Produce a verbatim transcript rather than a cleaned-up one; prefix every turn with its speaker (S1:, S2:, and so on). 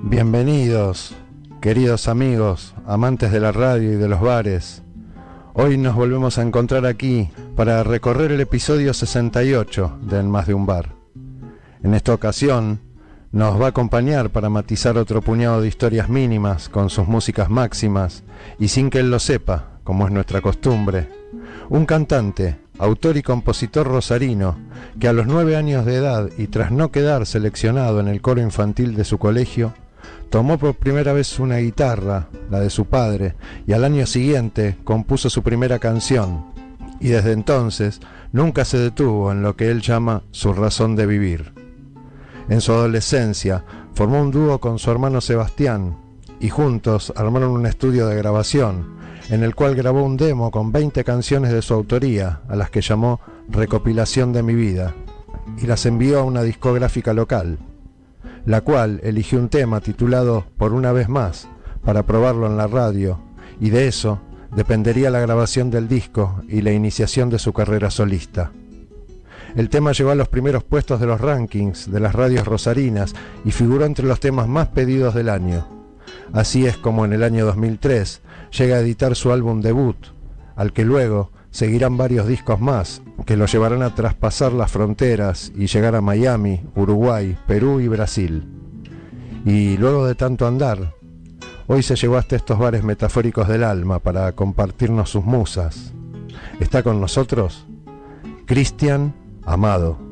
S1: Bienvenidos, queridos amigos, amantes de la radio y de los bares. Hoy nos volvemos a encontrar aquí para recorrer el episodio sesenta y ocho de En Más de un Bar. En esta ocasión nos va a acompañar para matizar otro puñado de historias mínimas con sus músicas máximas y sin que él lo sepa, como es nuestra costumbre, un cantante, autor y compositor rosarino que a los nueve años de edad y tras no quedar seleccionado en el coro infantil de su colegio, tomó por primera vez una guitarra, la de su padre, y al año siguiente compuso su primera canción, y desde entonces nunca se detuvo en lo que él llama su razón de vivir. En su adolescencia formó un dúo con su hermano Sebastián, y juntos armaron un estudio de grabación, en el cual grabó un demo con veinte canciones de su autoría, a las que llamó Recopilación de mi vida, y las envió a una discográfica local, la cual eligió un tema titulado Por una vez más, para probarlo en la radio, y de eso dependería la grabación del disco y la iniciación de su carrera solista. El tema llegó a los primeros puestos de los rankings de las radios rosarinas y figuró entre los temas más pedidos del año. Así es como en el año dos mil tres llega a editar su álbum debut, al que luego seguirán varios discos más que lo llevarán a traspasar las fronteras y llegar a Miami, Uruguay, Perú y Brasil. Y luego de tanto andar, hoy se llevó hasta estos bares metafóricos del alma para compartirnos sus musas. Está con nosotros Cristian Amado.